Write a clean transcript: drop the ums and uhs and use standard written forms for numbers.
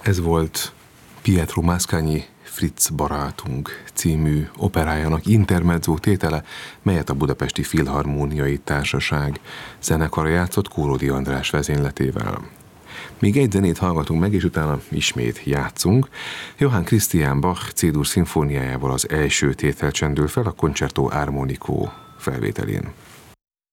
Ez volt Pietro Mascagni Fritz barátunk című operájának intermezzo tétele, melyet a Budapesti Filharmóniai Társaság zenekara játszott Kóródi András vezényletével. Még egy zenét hallgatunk meg, és utána ismét játszunk. Johann Christian Bach C-dur szimfóniájával az első tétel csendül fel a Concerto Armonico felvételén.